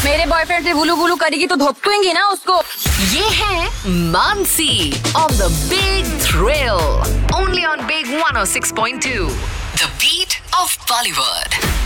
मेरे बॉयफ्रेंड से बुलू बुलू करेगी तो धोपटूंगी ना उसको। ये है Mansi on the big thrill only on Big 106.2 the beat of Bollywood।